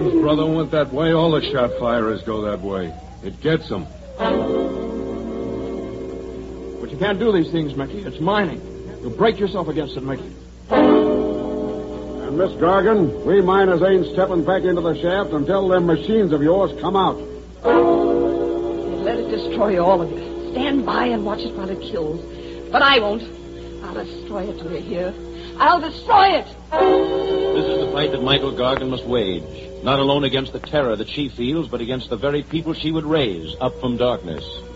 His brother went that way. All the shot firers go that way. It gets them. But you can't do these things, Mickey. It's mining. You'll break yourself against it, Mickey. And, Miss Gargan, we miners ain't stepping back into the shaft until them machines of yours come out. Let it destroy all of you. Stand by and watch it while it kills. But I won't. I'll destroy it till you're here. I'll destroy it! This is the fight that Michael Gargan must wage. Not alone against the terror that she feels, but against the very people she would raise up from darkness.